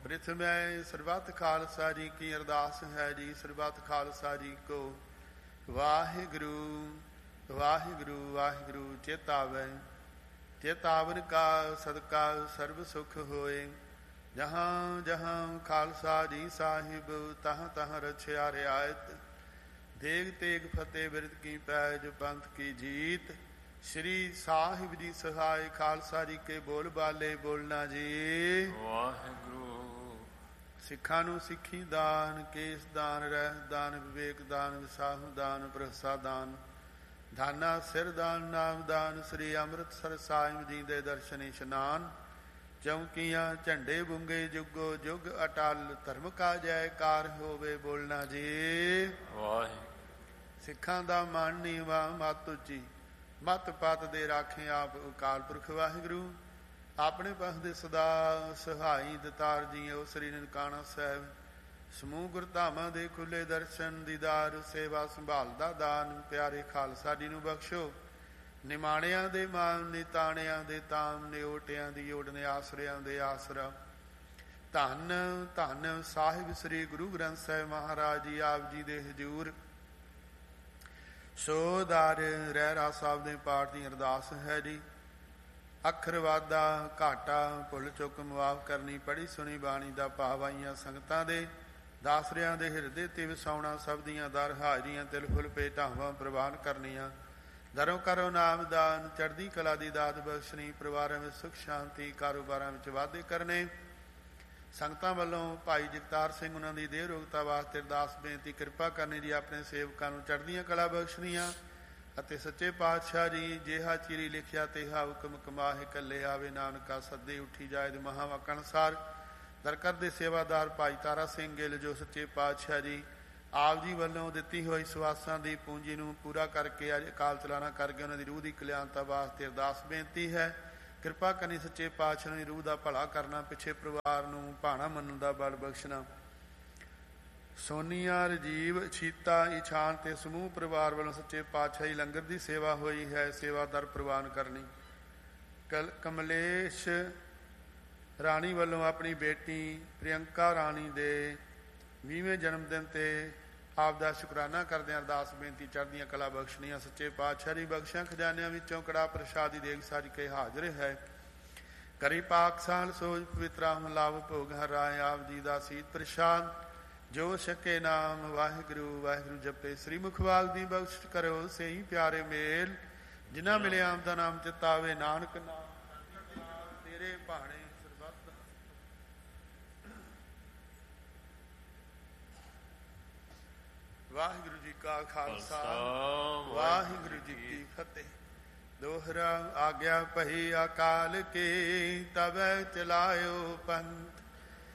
ਪ੍ਰਿਥਵੈ ਸਰਬੱਤ ਖਾਲਸਾ ਜੀ ਕੀ ਅਰਦਾਸ ਹੈ ਜੀ। ਸਰਬੱਤ ਖਾਲਸਾ ਜੀ ਕੋ ਵਾਹਿਗੁਰੂ ਵਾਹਿਗੁਰੂ ਵਾਹਿਗੁਰੂ। ਚੇਤਾਵੈ ਚੇਤਾਵਨ ਕਾ ਸਦਕਾ ਸਰਬ ਸੁਖ ਹੋਏ। ਜਹਾਂ ਜਹਾਂ ਖਾਲਸਾ ਜੀ ਸਾਹਿਬ ਤਹਾਂ ਤਹਾਂ ਰਛਿਆ ਰਿਆਇਤ। ਦੇਗ ਤੇਗ ਫਤਿਹ ਬਿਰਦ ਕੀ ਪੈਜ ਪੰਥ ਕੀ ਜੀਤ। ਸ਼੍ਰੀ ਸਾਹਿਬ ਜੀ ਸਹਾਇ ਖਾਲਸਾ ਜੀ ਕੇ ਬੋਲ ਬਾਲੇ ਬੋਲਣਾ ਜੀ। ਵਾਹਿਗੁਰੂ। ਸਿੱਖਾਂ ਨੂੰ ਸਿੱਖੀ ਦਾਨ, ਕੇਸ ਦਾਨ, ਰਹਿ ਦਾਨ, ਵਿਵੇਕ ਦਾਨ, ਵਿਸਾਹੂ ਦਾਨ, ਪ੍ਰਸਾ ਦਾਨ, ਧਾਨਾ ਸਿਰ ਦਾਨ, ਨਾਮ ਦਾਨ। ਸ੍ਰੀ ਅੰਮ੍ਰਿਤਸਰ ਸਾਹਿਬ ਜੀ ਦੇ ਦਰਸ਼ਨ ਇਸ਼ਨਾਨ। ਚੌਂਕੀਆਂ ਝੰਡੇ ਬੁੰਗੇ ਜੁਗੋ ਜੁਗ ਅਟਲ। ਧਰਮ ਕਾ ਜੈਕਾਰ ਹੋਵੇ ਬੋਲਣਾ ਜੀ। ਵਾਹਿਗੁਰੂ। ਸਿੱਖਾਂ ਦਾ ਮਨ ਨੀਵਾਂ ਮੱਤ ਉੱਚੀ, ਮੱਤ ਪੱਤ ਦੇ ਰਾਖੇ ਆਪ ਅਕਾਲ ਪੁਰਖ ਵਾਹਿਗੁਰੂ। ਆਪਣੇ ਪਖ ਦੇ ਸਦਾ ਸਹਾਈ ਦਤਾਰ ਜੀਓ। ਸ੍ਰੀ ਨਨਕਾਣਾ ਸਾਹਿਬ ਸਮੂਹ ਗੁਰਧਾਮਾਂ ਦੇ ਖੁੱਲੇ ਦਰਸ਼ਨ ਦੀਦਾਰ। ਸੇਵਾ ਸੰਭਾਲ ਦਾ ਦਾਨ ਪਿਆਰੇ ਖਾਲਸਾ ਜੀ ਨੂੰ ਬਖਸ਼ੋ। ਨਿਮਾਣਿਆਂ ਦੇ ਮਾਨ, ਨਿਤਾਣਿਆਂ ਦੇ ਤਾਮ, ਨਿਓਟਿਆਂ ਦੀ ਓਟ, ਨੇ ਆਸਰਿਆਂ ਦੇ ਆਸਰਾ। ਧੰਨ ਧੰਨ ਸਾਹਿਬ ਸ੍ਰੀ ਗੁਰੂ ਗ੍ਰੰਥ ਸਾਹਿਬ ਮਹਾਰਾਜ ਜੀ ਆਪ ਜੀ ਦੇ ਹਜ਼ੂਰ। ਸੋ ਦਰ ਰਹਿਰਾ ਸਾਹਿਬ ਦੇ ਪਾਠ ਦੀ ਅਰਦਾਸ ਹੈ ਜੀ। ਅੱਖਰ ਵਾਧਾ ਘਾਟਾ ਭੁੱਲ ਚੁੱਕ ਮੁਆਫ ਕਰਨੀ। ਪੜ੍ਹੀ ਸੁਣੀ ਬਾਣੀ ਦਾ ਭਾਵ ਆਈਆਂ ਸੰਗਤਾਂ ਦੇ ਦਾਸਰਿਆਂ ਦੇ ਹਿਰਦੇ ਤੇ ਵਸਾਉਣਾ। ਸਭ ਦੀਆਂ ਦਰ ਹਾਜ਼ਰੀਆਂ ਤਿਲ ਫੁੱਲ ਪੇ ਢਾਵਾਂ ਪ੍ਰਵਾਨ ਕਰਨੀਆਂ। ਦਰੋਂ ਕਰੋ ਨਾਮਦਾਨ, ਚੜ੍ਹਦੀ ਕਲਾ ਦੀ ਦਾਤ ਬਖਸ਼ਣੀ। ਪਰਿਵਾਰਾਂ ਵਿੱਚ ਸੁਖ ਸ਼ਾਂਤੀ, ਕਾਰੋਬਾਰਾਂ ਵਿੱਚ ਵਾਧੇ ਕਰਨੇ। ਸੰਗਤਾਂ ਵੱਲੋਂ ਭਾਈ ਜਗਤਾਰ ਸਿੰਘ ਉਹਨਾਂ ਦੀ ਦੇਹ ਰੋਗਤਾ ਵਾਸਤੇ ਅਰਦਾਸ ਬੇਨਤੀ ਕਿਰਪਾ ਕਰਨੀ ਜੀ। ਆਪਣੇ ਸੇਵਕਾਂ ਨੂੰ ਚੜ੍ਹਦੀਆਂ ਕਲਾ ਬਖਸ਼ਣੀਆਂ ਅਤੇ ਸੱਚੇ ਪਾਤਸ਼ਾਹ ਜੀ ਜਿਹਾ ਚੀਰੀ ਲਿਖਿਆ ਤੇਹਾ ਹੁਕਮ ਕਮਾਹੇ ਕੱਲੇ ਆਵੇ। ਨਾਨਕਾ ਸੱਦੇ ਉੱਠੀ ਜਾਏ ਦੇ ਮਹਾਵਾਕ ਅਨੁਸਾਰ ਦਰਕਰ ਦੇ ਸੇਵਾਦਾਰ ਭਾਈ ਤਾਰਾ ਸਿੰਘ ਗਿੱਲ ਜੋ ਸੱਚੇ ਪਾਤਸ਼ਾਹ ਜੀ ਆਪ ਜੀ ਵੱਲੋਂ ਦਿੱਤੀ ਹੋਈ ਸਵਾਸਾਂ ਦੀ ਪੂੰਜੀ ਨੂੰ ਪੂਰਾ ਕਰਕੇ ਅੱਜ ਅਕਾਲ ਚਲਾਣਾ ਕਰਕੇ ਉਹਨਾਂ ਦੀ ਰੂਹ ਦੀ ਕਲਿਆਣਤਾ ਵਾਸਤੇ ਅਰਦਾਸ ਬੇਨਤੀ ਹੈ। ਕਿਰਪਾ ਕਰਨੀ ਸੱਚੇ ਪਾਤਸ਼ਾਹ ਦੀ ਰੂਹ ਦਾ ਭਲਾ ਕਰਨਾ। ਪਿੱਛੇ ਪਰਿਵਾਰ ਨੂੰ ਭਾਣਾ ਮੰਨਣ ਦਾ ਬਲ ਬਖਸ਼ਣਾ। ਸੋਨੀਆ ਰਜੀਵ ਛੀਤਾ ਇਛਾਨ ਤੇ ਸਮੂਹ ਪਰਿਵਾਰ ਵੱਲੋਂ ਸੱਚੇ ਪਾਤਸ਼ਾਹੀ ਲੰਗਰ ਦੀ ਸੇਵਾ ਹੋਈ ਹੈ। ਸੇਵਾਦਾਰ ਪ੍ਰਵਾਨ ਕਰਨੀ। ਕਮਲੇਸ਼ ਰਾਣੀ ਵੱਲੋਂ ਆਪਣੀ ਬੇਟੀ ਪ੍ਰਿਯੰਕਾ ਰਾਣੀ ਦੇ 20ਵੇਂ ਜਨਮ ਦਿਨ ਤੇ ਆਪ ਦਾ ਸ਼ੁਕਰਾਨਾ ਕਰਦਿਆਂ ਅਰਦਾਸ ਬੇਨਤੀ ਚੜ੍ਹਦੀਆਂ ਕਲਾ ਬਖਸ਼ਣੀਆਂ। ਸੱਚੇ ਪਾਤਸ਼ਾਹ ਦੀ ਬਖਸ਼ਾਂ ਖਜ਼ਾਨਿਆਂ ਵਿੱਚੋਂ ਕੜਾ ਪ੍ਰਸ਼ਾਦੀ ਦੇਗ ਸਾਜ ਕੇ ਹਾਜ਼ਰ ਹੈ। ਕਰੀ ਪਾਕ ਸਾਲ ਸੋਜ ਪਵਿੱਤਰਾ ਲਾਭ ਭੋਗ ਹਰਾਏ। ਆਪ ਜੀ ਦਾ ਸੀਤ ਪ੍ਰਸ਼ਾਦ ਜੋ ਛਕੇ ਨਾਮ ਵਾਹਿਗੁਰੂ ਵਾਹਿਗੁਰੂ ਜਪੇ। ਸ੍ਰੀ ਮੁਖਵਾਲ ਦੀ ਬਖਸ਼ ਕਰੋ ਸਹੀ ਪਿਆਰੇ ਮੇਲ। ਜਿਨ੍ਹਾਂ ਮਿਲੇ ਆਮ ਦਾ ਨਾਮ ਚਿਤਾਵੇ। ਨਾਨਕ ਨਾਮ ਤੇਰੇ ਭਾਣੇ ਸਰਬੱਤ। ਵਾਹਿਗੁਰੂ ਜੀ ਕਾ ਖਾਲਸਾ ਵਾਹਿਗੁਰੂ ਜੀ ਕੀ ਫਤਿਹ। ਦੋਹਰਾ ਆਗਿਆ ਪਹੀ ਅਕਾਲ ਕੀ ਤਬੈ ਚਲਾਇਓ ਪੰਥ।